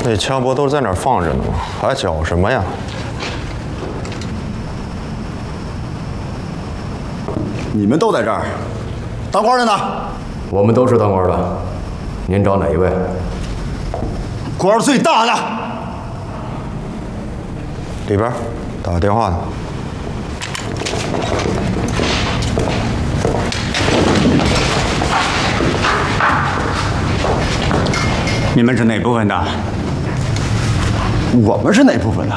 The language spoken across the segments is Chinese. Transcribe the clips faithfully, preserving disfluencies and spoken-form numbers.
那枪不都在那儿放着呢吗？还叫什么呀？ 你们都在这儿，当官的呢？ 我们都是当官的，您找哪一位？ 官最大的。 里边打个电话呢。 你们是哪部分的？ 我们是哪部分的？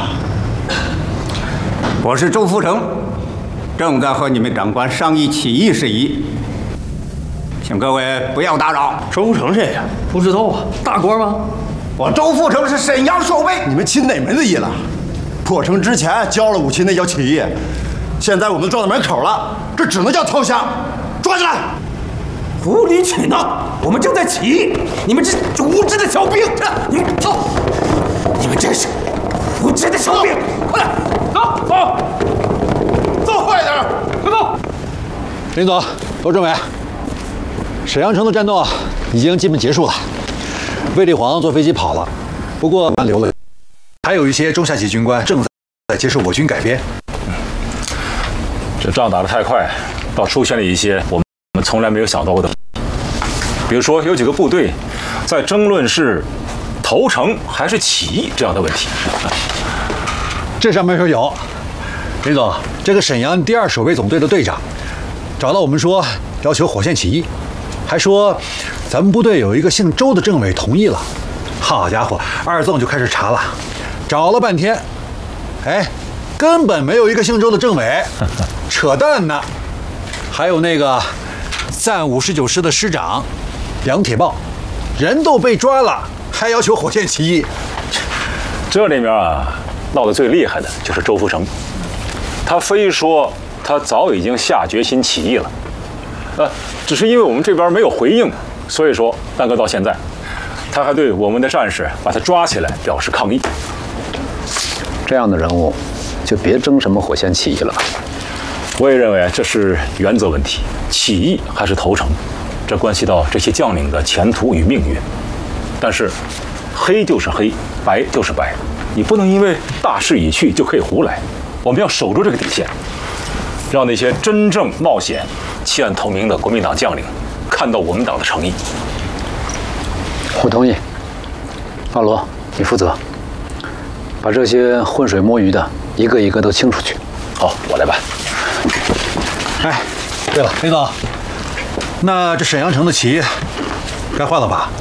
我是周福成，正在和你们长官商议起义事宜，请各位不要打扰。 周福成谁呀？不知道啊，大官吗？ 我周福成是沈阳守备。 你们起哪门子义了？破城之前交了武器，那叫起义。现在我们撞到门口了，这只能叫投降。抓起来！ 无理取闹！我们正在起义，你们这无知的小兵，你们走！你们真是无知的小兵！快点，走走走，快点，快走！ 林总，罗政委，沈阳城的战斗已经基本结束了，卫立煌坐飞机跑了，不过挽留了，还有一些中下级军官正在接受我军改编。 这仗打得太快，倒出现了一些我们从来没有想到过的。比如说，有几个部队在争论是投诚还是起义这样的问题。 这上面说有，林总，这个沈阳第二守备总队的队长找到我们说要求火线起义，还说咱们部队有一个姓周的政委同意了。好家伙，二纵就开始查了，找了半天，哎，根本没有一个姓周的政委，扯淡呢。还有那个赞五十九师的师长梁铁豹，人都被抓了，还要求火线起义。 这里面啊，闹得最厉害的就是周福成，他非说他早已经下决心起义了，呃，只是因为我们这边没有回应，所以说耽搁到现在。他还对我们的战士把他抓起来表示抗议。 这样的人物，就别争什么火线起义了吧。 我也认为这是原则问题，起义还是投诚，这关系到这些将领的前途与命运。但是，黑就是黑，白就是白，你不能因为大势已去就可以胡来。我们要守住这个底线，让那些真正冒险、弃暗投明的国民党将领看到我们党的诚意。 我同意。阿罗，你负责，把这些浑水摸鱼的一个一个都清出去。 好，我来办。 哎，对了，林总，那这沈阳城的旗该换了吧？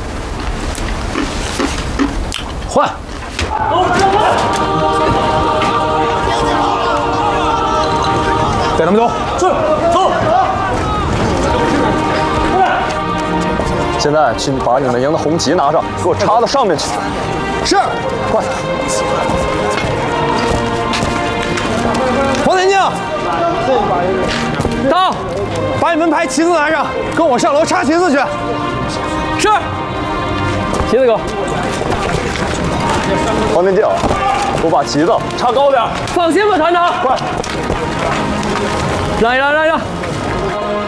换。 带他们走。是，走。 现在去把你们营的红旗拿上，给我插到上面去。 是， 快。 黄天静，到，把你们排旗子拿上，跟我上楼插旗子去。是。旗子给我。 黄天静，给我把旗子插高点。 放心吧，团长。 快。 让一让，让一让。